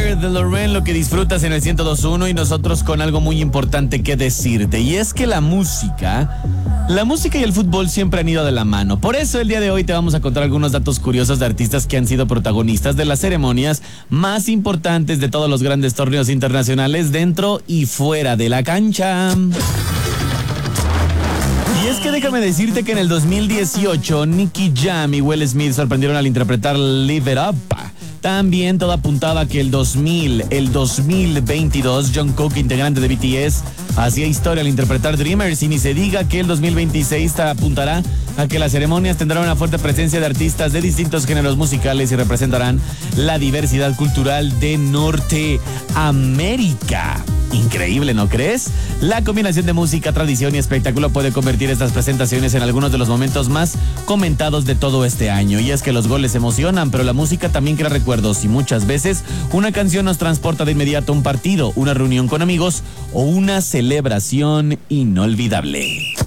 Lover de Lorraine, lo que disfrutas en el 102.1 y nosotros con algo muy importante que decirte. Y es que la música y el fútbol siempre han ido de la mano. Por eso el día de hoy te vamos a contar algunos datos curiosos de artistas que han sido protagonistas de las ceremonias más importantes de todos los grandes torneos internacionales dentro y fuera de la cancha. Y es que déjame decirte que en el 2018 Nicky Jam y Will Smith sorprendieron al interpretar Live It Up. También todo apuntaba que el 2022 Jungkook, integrante de BTS, hacía historia al interpretar Dreamers, y ni se diga que el 2026 apuntará a que las ceremonias tendrán una fuerte presencia de artistas de distintos géneros musicales y representarán la diversidad cultural de Norteamérica. Increíble, ¿no crees? La combinación de música, tradición y espectáculo puede convertir estas presentaciones en algunos de los momentos más comentados de todo este año. Y es que los goles emocionan, pero la música también crea recuerdos, y muchas veces una canción nos transporta de inmediato a un partido, una reunión con amigos o una celebración inolvidable.